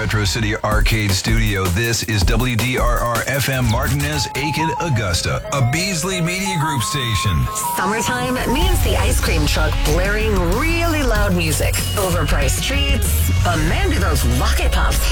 Retro City Arcade Studio. This is WDRR-FM Martinez, Aiken, Augusta, a Beasley Media Group station. Summertime means the ice cream truck blaring really loud music, overpriced treats, but man do those Rocket Pops